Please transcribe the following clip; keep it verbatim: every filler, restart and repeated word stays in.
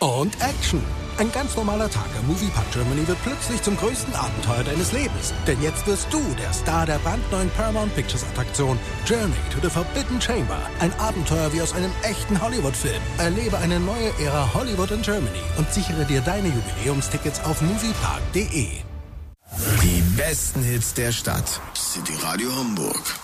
Und Action. Ein ganz normaler Tag am Moviepark Germany wird plötzlich zum größten Abenteuer deines Lebens. Denn jetzt wirst du der Star der brandneuen Paramount Pictures Attraktion Journey to the Forbidden Chamber. Ein Abenteuer wie aus einem echten Hollywood-Film. Erlebe eine neue Ära Hollywood in Germany und sichere dir deine Jubiläumstickets auf moviepark punkt de. Die besten Hits der Stadt. City Radio Hamburg.